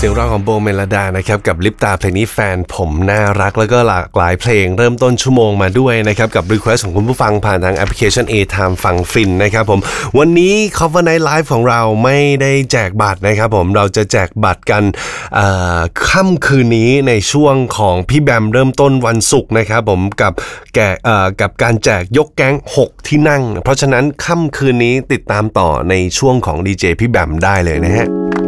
สียงร้องของโบเมลดานะครับกับลิปตาเพลงนี้แฟนผมน่ารักแล้วก็หลากหลายเพลงเริ่มต้นชั่วโมงมาด้วยนะครับกับรีเควสของคุณผู้ฟังผ่านทางแอปพลิเคชัน A-Time ฟังฟินนะครับผมวันนี้ Cover Night Live ของเราไม่ได้แจกบัตรนะครับผมเราจะแจกบัตรกันค่ำคืนนี้ในช่วงของพี่แบมเริ่มต้นวันศุกร์นะครับผมกับการแจกยกแก๊ง6ที่นั่งเพราะฉะนั้นค่ำคืนนี้ติดตามต่อในช่วงของดีเจพี่แบมได้เลยนะฮะ